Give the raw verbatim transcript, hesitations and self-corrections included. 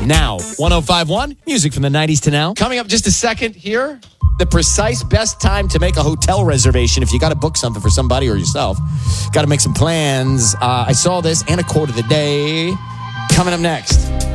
now. one oh five point one, music from the nineties to now. Coming up just a second here, the precise best time to make a hotel reservation if you got to book something for somebody or yourself. Got to make some plans. Uh, I saw this and a quote of the day coming up next.